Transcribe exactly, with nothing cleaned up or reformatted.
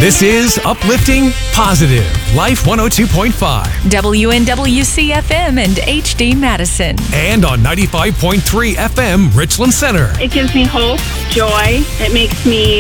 This is Uplifting Positive, Life one oh two point five. W N W C F M and H D Madison. And on ninety-five point three F M, Richland Center. It gives me hope, joy. It makes me